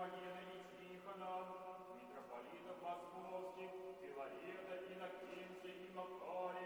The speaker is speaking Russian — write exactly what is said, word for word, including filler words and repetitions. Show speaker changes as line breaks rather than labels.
Вагена и Тихона, митрополитов московских, Филарета, Иннокентия и Макария,